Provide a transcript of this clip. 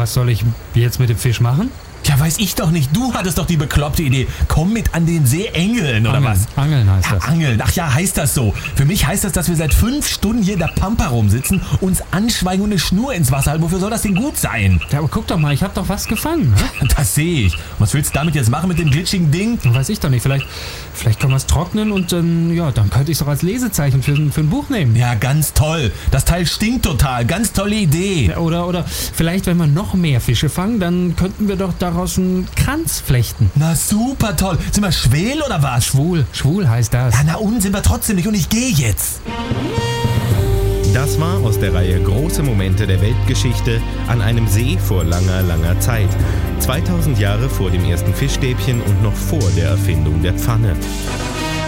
was soll ich jetzt mit dem Fisch machen? Ja, weiß ich doch nicht. Du hattest doch die bekloppte Idee. Komm mit an den See Engeln, oder was? Angeln heißt das. Angeln. Ach ja, heißt das so. Für mich heißt das, dass wir seit 5 Stunden hier in der Pampa rumsitzen, uns anschweigen und eine Schnur ins Wasser halten. Wofür soll das denn gut sein? Ja, aber guck doch mal, ich hab doch was gefangen. Ne? Das sehe ich. Was willst du damit jetzt machen mit dem glitschigen Ding? Weiß ich doch nicht. Vielleicht können wir es trocknen und dann könnte ich es doch als Lesezeichen für ein Buch nehmen. Ja, ganz toll. Das Teil stinkt total. Ganz tolle Idee. Ja, oder vielleicht, wenn wir noch mehr Fische fangen, dann könnten wir doch daraus einen Kranz flechten. Na super toll. Sind wir schwul oder was? Schwul heißt das. Ja, na und sind wir trotzdem nicht und ich gehe jetzt. Das war aus der Reihe Große Momente der Weltgeschichte an einem See vor langer, langer Zeit. 2000 Jahre vor dem ersten Fischstäbchen und noch vor der Erfindung der Pfanne.